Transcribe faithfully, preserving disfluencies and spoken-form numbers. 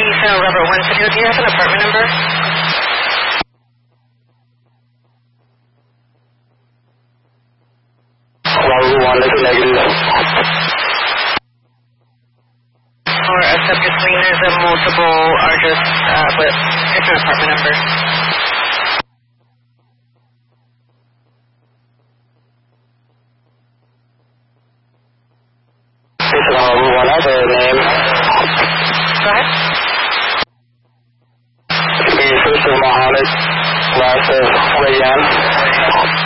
Santa Robert one two. Do you have an apartment number? Bravo one is negative. Or a subject lien is a multiple address uh, with different apartment numbers. Bravo one has a name. Go ahead.